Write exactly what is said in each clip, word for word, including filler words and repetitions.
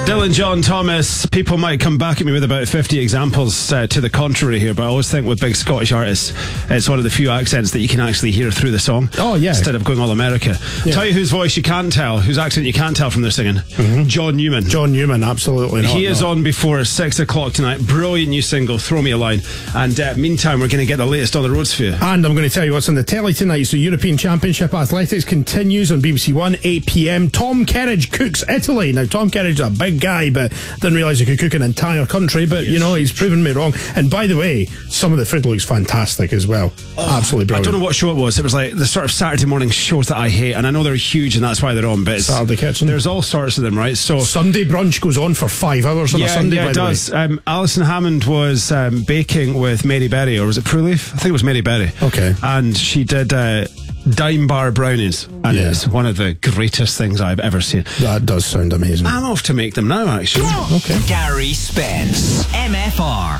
Dylan John Thomas. People might come back at me with about fifty examples uh, to the contrary here, but I always think with big Scottish artists, it's one of the few accents that you can actually hear through the song. Oh, yeah. Instead of going all America. Yeah. Tell you whose voice you can't tell, whose accent you can't tell from their singing. Mm-hmm. John Newman. John Newman, absolutely not. He is no. on before six o'clock tonight. Brilliant new single, Throw Me a Line. And uh, meantime, we're going to get the latest on the roads for you. And I'm going to tell you what's on the telly tonight. So European Championship Athletics continues on B B C One, eight p.m. Tom Kerridge cooks Italy. Now, Tom Kerridge's a big guy, but didn't realise he could cook an entire country. But, yes. you know, he's proven me wrong. And by the way, some of the food looks fantastic as well. Oh, absolutely brilliant. I don't know what show it was. It was like the sort of Saturday morning shows that I hate. And I know they're huge and that's why they're on. But it's, Saturday Kitchen. There's all sorts of them, right? So Sunday brunch goes on for five hours on yeah, a Sunday, yeah, by it the does. way. Um, Alison Hammond was um, baking with Mary Berry, or was it Pruleaf? I think it was Mary Berry. Okay. And she did uh, dime bar brownies. And yeah. it's one of the greatest things I've ever seen. That does sound amazing. I'm off to make them now, actually. Okay. Gary Spence, M F R.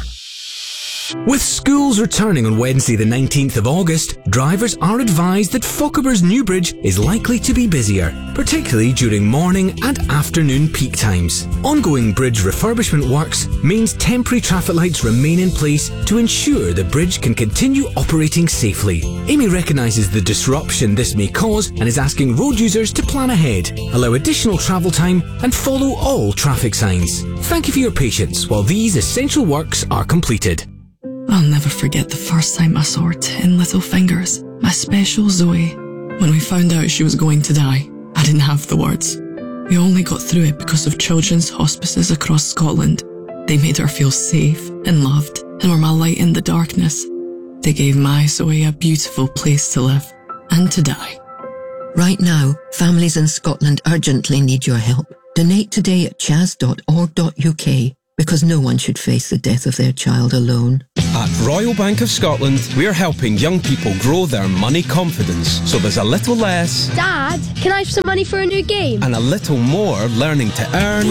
With schools returning on Wednesday the nineteenth of August, drivers are advised that Fochabers Newbridge is likely to be busier, particularly during morning and afternoon peak times. Ongoing bridge refurbishment works means temporary traffic lights remain in place to ensure the bridge can continue operating safely. Amy recognises the disruption this may cause and is asking road users to plan ahead, allow additional travel time and follow all traffic signs. Thank you for your patience while these essential works are completed. I'll never forget the first time I saw her ten little fingers, my special Zoe. When we found out she was going to die, I didn't have the words. We only got through it because of children's hospices across Scotland. They made her feel safe and loved and were my light in the darkness. They gave my Zoe a beautiful place to live and to die. Right now, families in Scotland urgently need your help. Donate today at chas dot org dot U K. Because no one should face the death of their child alone. At Royal Bank of Scotland, we're helping young people grow their money confidence so there's a little less... Dad, can I have some money for a new game? ...and a little more learning to earn,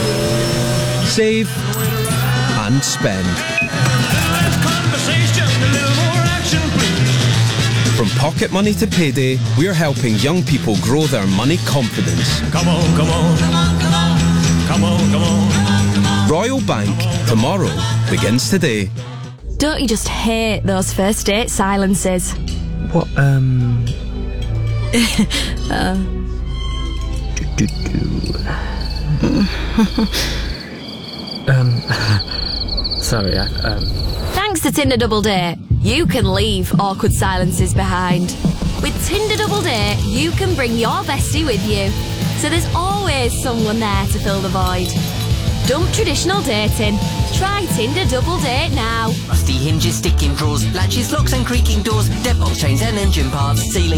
save and spend. From pocket money to payday, we're helping young people grow their money confidence. Come on, come on, come on, come on, come on, come on. Royal Bank, tomorrow begins today. Don't you just hate those first date silences? What, um... uh. do, do, do. um... Sorry, I, um... Thanks to Tinder Double Date, you can leave awkward silences behind. With Tinder Double Date, you can bring your bestie with you. So there's always someone there to fill the void. Dump traditional dating. Try Tinder Double Date now. Rusty hinges, sticking drawers, latches, locks and creaking doors, deadbolt chains and engine parts, ceiling